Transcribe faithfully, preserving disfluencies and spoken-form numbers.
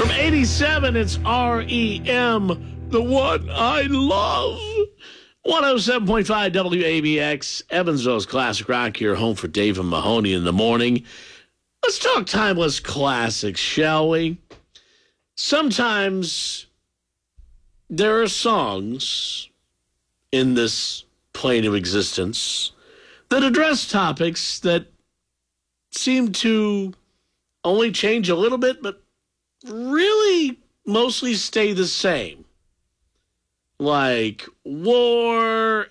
From eighty-seven, it's R E M, the one I love. one oh seven point five W A B X, Evansville's Classic Rock, here, home for Dave and Mahoney in the morning. Let's talk timeless classics, shall we? Sometimes there are songs in this plane of existence that address topics that seem to only change a little bit, but really mostly stay the same. Like war